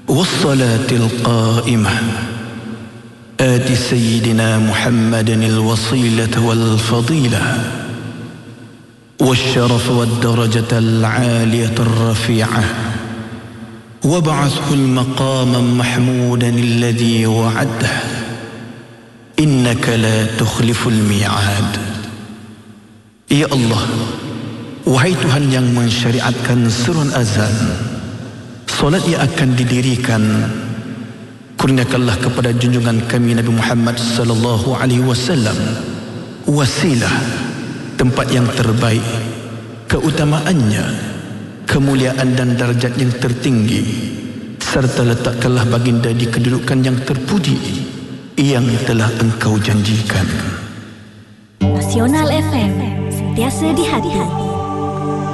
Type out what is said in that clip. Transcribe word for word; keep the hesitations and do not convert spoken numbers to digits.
والصلاة القائمة آت سيدنا محمد الوصيلة والفضيلة والشرف والدرجة العالية الرفيعة وابعثه المقام محمودا الذي وعده إنك لا تخلف الميعاد. Ya Allah, wahai Tuhan yang mensyariatkan seruan azan, solat yang akan didirikan, kurniakanlah kepada junjungan kami Nabi Muhammad sallallahu alaihi wasallam wasilah, tempat yang terbaik, keutamaannya, kemuliaan dan darjat yang tertinggi, serta letakkanlah baginda di kedudukan yang terpuji yang telah Engkau janjikan. Nasional F M, sentiasa di hati.